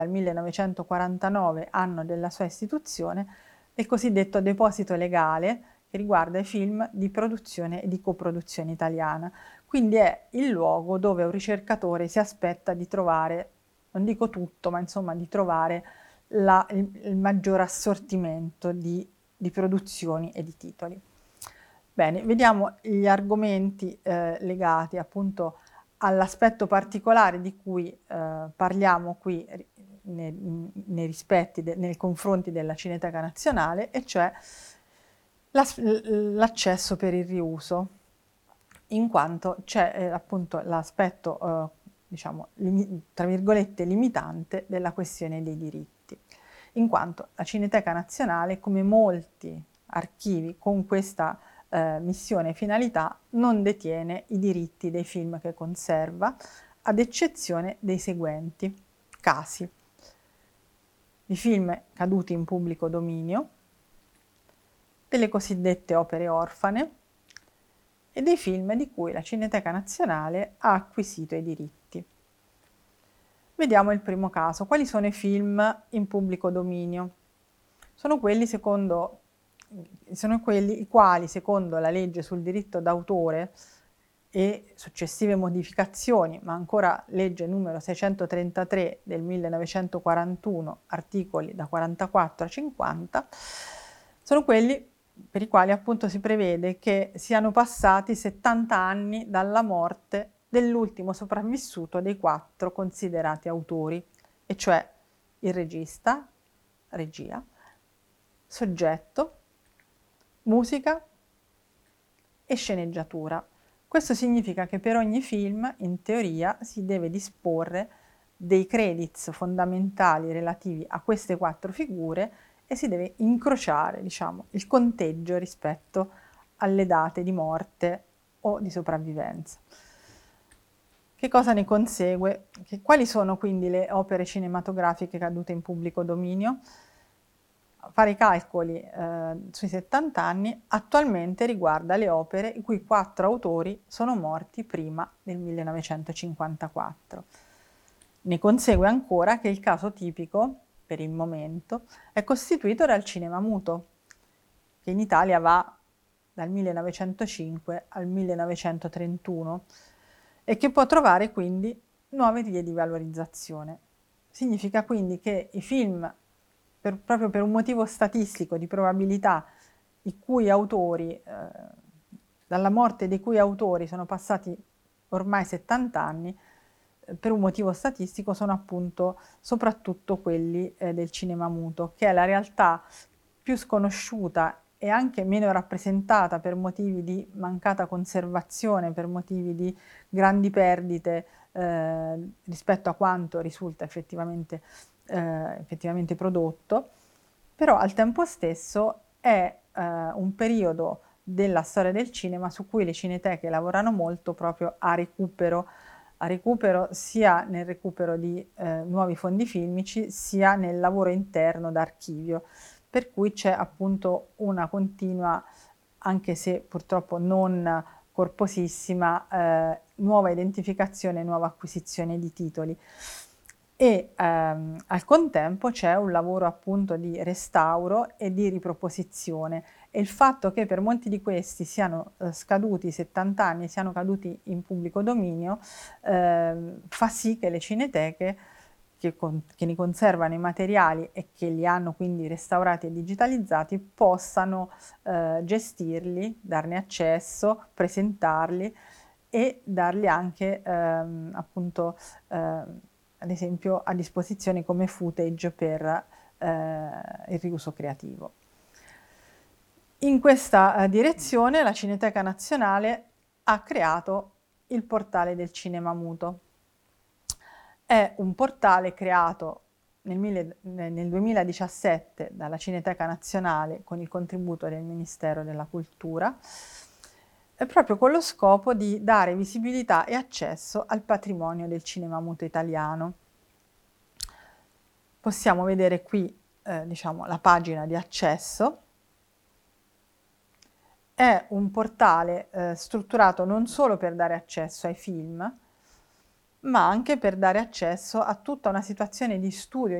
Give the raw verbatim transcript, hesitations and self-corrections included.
dal millenovecentoquarantanove, anno della sua istituzione, del cosiddetto deposito legale che riguarda i film di produzione e di coproduzione italiana. Quindi è il luogo dove un ricercatore si aspetta di trovare, non dico tutto, ma insomma di trovare la, il, il maggior assortimento di, di produzioni e di titoli. Bene, vediamo gli argomenti eh, legati appunto all'aspetto particolare di cui eh, parliamo qui nei, nei rispetti, de, nei confronti della Cineteca Nazionale, e cioè l'accesso per il riuso, in quanto c'è eh, appunto l'aspetto, eh, diciamo, tra virgolette, limitante della questione dei diritti, in quanto la Cineteca Nazionale, come molti archivi con questa eh, missione e finalità, non detiene i diritti dei film che conserva, ad eccezione dei seguenti casi: di film caduti in pubblico dominio, delle cosiddette opere orfane e dei film di cui la Cineteca Nazionale ha acquisito i diritti. Vediamo il primo caso. Quali sono i film in pubblico dominio? Sono quelli, secondo, sono quelli i quali, secondo la legge sul diritto d'autore e successive modificazioni, ma ancora legge numero seicentotrentatré del millenovecentoquarantuno, articoli da quarantaquattro a cinquanta, sono quelli per i quali appunto si prevede che siano passati settanta anni dalla morte dell'ultimo sopravvissuto dei quattro considerati autori, e cioè il regista, regia, soggetto, musica e sceneggiatura. Questo significa che per ogni film, in teoria, si deve disporre dei credits fondamentali relativi a queste quattro figure e si deve incrociare, diciamo, il conteggio rispetto alle date di morte o di sopravvivenza. Che cosa ne consegue? Che, quali sono quindi le opere cinematografiche cadute in pubblico dominio? Fare i calcoli eh, sui settanta anni attualmente riguarda le opere i cui quattro autori sono morti prima del millenovecentocinquantaquattro. Ne consegue ancora che il caso tipico, per il momento, è costituito dal cinema muto, che in Italia va dal millenovecentocinque al millenovecentotrentuno e che può trovare quindi nuove vie di valorizzazione. Significa quindi che i film, per, proprio per un motivo statistico di probabilità, i cui autori, eh, dalla morte dei cui autori sono passati ormai settanta anni, eh, per un motivo statistico sono appunto soprattutto quelli eh, del cinema muto, che è la realtà più sconosciuta e anche meno rappresentata per motivi di mancata conservazione, per motivi di grandi perdite eh, rispetto a quanto risulta effettivamente, eh, effettivamente prodotto, però al tempo stesso è eh, un periodo della storia del cinema su cui le cineteche lavorano molto proprio a recupero, a recupero sia nel recupero di eh, nuovi fondi filmici, sia nel lavoro interno d'archivio, per cui c'è appunto una continua, anche se purtroppo non corposissima, eh, nuova identificazione, nuova acquisizione di titoli. E ehm, al contempo c'è un lavoro appunto di restauro e di riproposizione, e il fatto che per molti di questi siano eh, scaduti settanta anni, siano caduti in pubblico dominio, eh, fa sì che le cineteche che, con, che ne conservano i materiali e che li hanno quindi restaurati e digitalizzati possano eh, gestirli, darne accesso, presentarli e darli anche ehm, appunto ehm, ad esempio a disposizione come footage per eh, il riuso creativo. In questa eh, direzione la Cineteca Nazionale ha creato il portale del cinema muto. È un portale creato nel, mille, nel duemiladiciassette dalla Cineteca Nazionale con il contributo del Ministero della Cultura, è proprio con lo scopo di dare visibilità e accesso al patrimonio del cinema muto italiano. Possiamo vedere qui eh, diciamo, la pagina di accesso. È un portale eh, strutturato non solo per dare accesso ai film, ma anche per dare accesso a tutta una situazione di studio